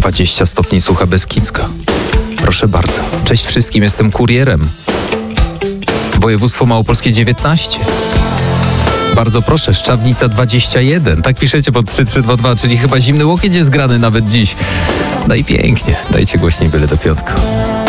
20 stopni sucha Beskidzka. Proszę bardzo. Cześć wszystkim, jestem kurierem. Województwo małopolskie 19. Bardzo proszę, Szczawnica 21. Tak piszecie pod 3322, czyli chyba zimny łokieć jest grany nawet dziś. No i pięknie. Dajcie głośniej byle do piątku.